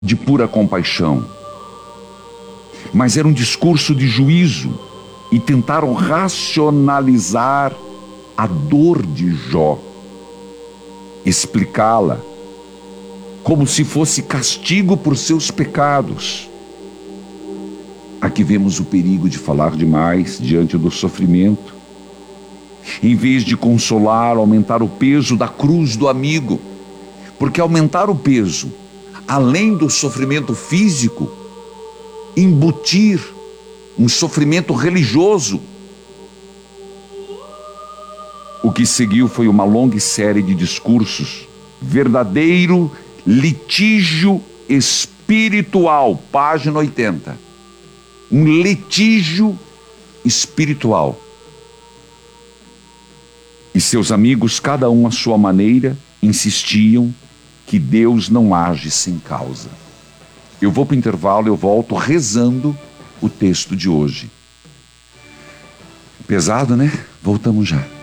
de pura compaixão, mas era um discurso de juízo, e tentaram racionalizar a dor de Jó, explicá-la como se fosse castigo por seus pecados. Aqui vemos o perigo de falar demais diante do sofrimento, em vez de consolar, aumentar o peso da cruz do amigo, porque aumentar o peso, além do sofrimento físico, embutir um sofrimento religioso. O que seguiu foi uma longa série de discursos, verdadeiro litígio espiritual, página 80. Um litígio espiritual. E seus amigos, cada um à sua maneira, insistiam que Deus não age sem causa. Eu vou para o intervalo, eu volto rezando o texto de hoje. Pesado, né? Voltamos já.